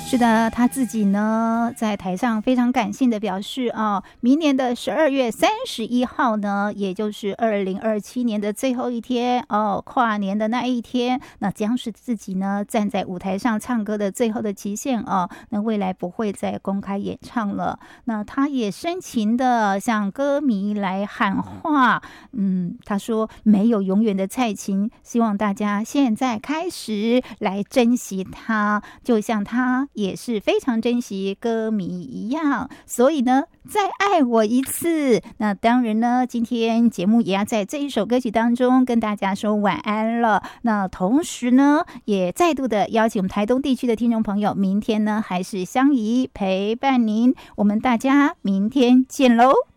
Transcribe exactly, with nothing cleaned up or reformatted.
是的，他自己呢在台上非常感性的表示啊，明年的十二月三十一号呢，也就是二零二七年的最后一天哦，跨年的那一天，那将是自己呢站在舞台上唱歌的最后的期限哦。那未来不会再公开演唱了。那他也深情的向歌迷来喊话，嗯，他说没有永远的蔡琴，希望大家现在开始来珍惜他，就像他也是非常珍惜歌迷一样，所以呢再爱我一次。那当然呢，今天节目也要在这一首歌曲当中跟大家说晚安了。那同时呢，也再度的邀请我们台东地区的听众朋友，明天呢还是相宜陪伴您，我们大家明天见喽。